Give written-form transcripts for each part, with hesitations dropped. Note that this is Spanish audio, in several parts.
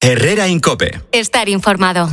Herrera en COPE. Estar informado.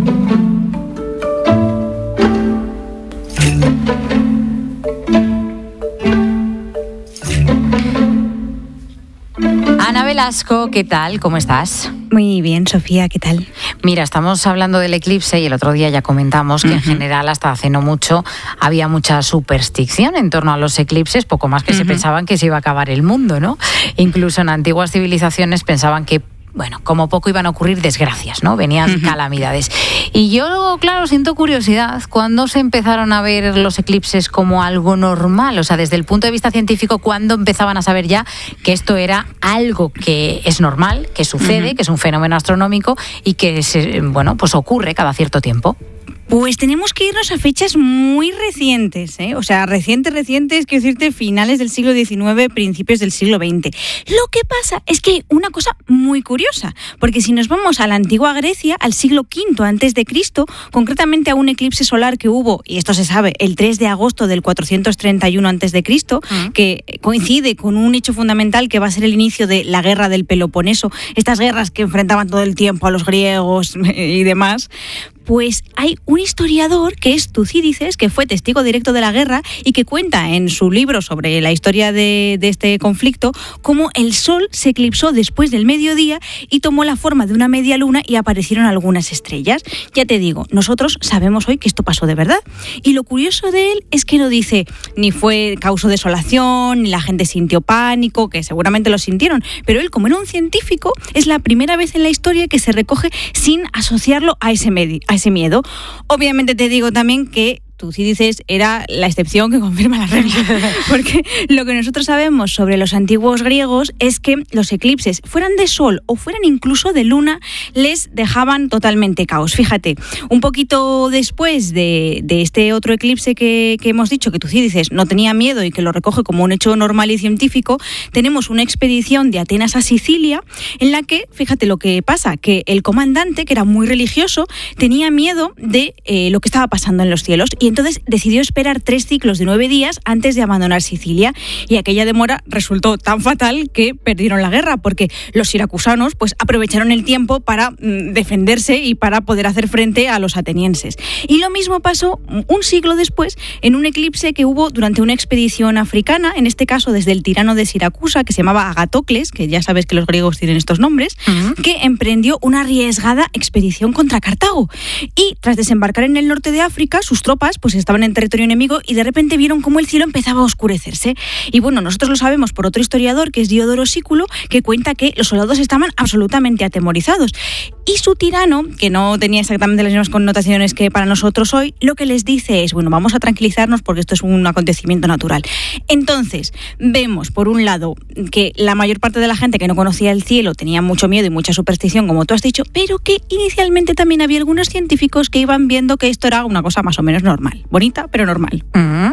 Ana Velasco, ¿qué tal? ¿Cómo estás? Muy bien, Sofía, ¿qué tal? Mira, estamos hablando del eclipse y el otro día ya comentamos que en general hasta hace no mucho había mucha superstición en torno a los eclipses, poco más que se pensaban que se iba a acabar el mundo, ¿no? Incluso en antiguas civilizaciones pensaban que como poco iban a ocurrir desgracias, ¿no? Venían calamidades. Y yo, claro, siento curiosidad, ¿cuándo se empezaron a ver los eclipses como algo normal? O sea, desde el punto de vista científico, ¿cuándo empezaban a saber ya que esto era algo que es normal, que sucede, que es un fenómeno astronómico y que pues ocurre cada cierto tiempo? Pues tenemos que irnos a fechas muy recientes, ¿eh? O sea, recientes, quiero decirte, finales del siglo XIX, principios del siglo XX. Lo que pasa es que hay una cosa muy curiosa, porque si nos vamos a la antigua Grecia, al siglo V antes de Cristo, concretamente a un eclipse solar que hubo, y esto se sabe, el 3 de agosto del 431 antes de Cristo, que coincide con un hecho fundamental que va a ser el inicio de la guerra del Peloponeso, estas guerras que enfrentaban todo el tiempo a los griegos y demás. Pues hay un historiador que es Tucídides, que fue testigo directo de la guerra y que cuenta en su libro sobre la historia de este conflicto cómo el sol se eclipsó después del mediodía y tomó la forma de una media luna y aparecieron algunas estrellas. Ya te digo, nosotros sabemos hoy que esto pasó de verdad. Y lo curioso de él es que no dice ni causó desolación, ni la gente sintió pánico, que seguramente lo sintieron, pero él, como era un científico, es la primera vez en la historia que se recoge sin asociarlo a ese miedo. Obviamente te digo también que Tucídides era la excepción que confirma la regla, porque lo que nosotros sabemos sobre los antiguos griegos es que los eclipses, fueran de sol o fueran incluso de luna, les dejaban totalmente caos. Fíjate, un poquito después de este otro eclipse que hemos dicho, que Tucídides no tenía miedo y que lo recoge como un hecho normal y científico, tenemos una expedición de Atenas a Sicilia en la que, fíjate lo que pasa, que el comandante, que era muy religioso, tenía miedo de lo que estaba pasando en los cielos y entonces decidió esperar 3 ciclos de 9 días antes de abandonar Sicilia, y aquella demora resultó tan fatal que perdieron la guerra, porque los siracusanos pues aprovecharon el tiempo para defenderse y para poder hacer frente a los atenienses. Y lo mismo pasó un siglo después en un eclipse que hubo durante una expedición africana, en este caso desde el tirano de Siracusa, que se llamaba Agatocles, que ya sabes que los griegos tienen estos nombres, que emprendió una arriesgada expedición contra Cartago. Y tras desembarcar en el norte de África, sus tropas pues estaban en territorio enemigo y de repente vieron cómo el cielo empezaba a oscurecerse. Y bueno, nosotros lo sabemos por otro historiador, que es Diodoro Sículo, que cuenta que los soldados estaban absolutamente atemorizados. Y su tirano, que no tenía exactamente las mismas connotaciones que para nosotros hoy, lo que les dice es, vamos a tranquilizarnos porque esto es un acontecimiento natural. Entonces, vemos por un lado que la mayor parte de la gente que no conocía el cielo tenía mucho miedo y mucha superstición, como tú has dicho, pero que inicialmente también había algunos científicos que iban viendo que esto era una cosa más o menos normal. Bonita, pero normal.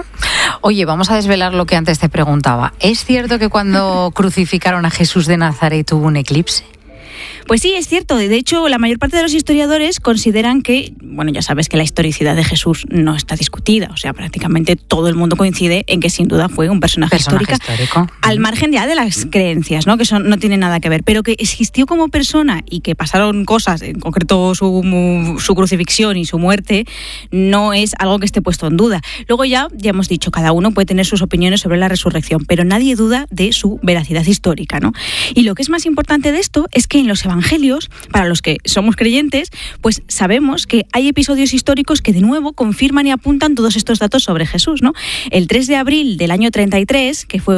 Oye, vamos a desvelar lo que antes te preguntaba. ¿Es cierto que cuando crucificaron a Jesús de Nazaret hubo un eclipse? Pues sí, es cierto. De hecho, la mayor parte de los historiadores consideran que, ya sabes que la historicidad de Jesús no está discutida. O sea, prácticamente todo el mundo coincide en que sin duda fue un personaje histórico. Al margen ya de las creencias, ¿no? Que eso no tiene nada que ver. Pero que existió como persona y que pasaron cosas, en concreto su crucifixión y su muerte, no es algo que esté puesto en duda. Luego ya hemos dicho, cada uno puede tener sus opiniones sobre la resurrección, pero nadie duda de su veracidad histórica, ¿no? Y lo que es más importante de esto es que en los evangelios, para los que somos creyentes, pues sabemos que hay episodios históricos que de nuevo confirman y apuntan todos estos datos sobre Jesús, ¿no? El 3 de abril del año 33, que fue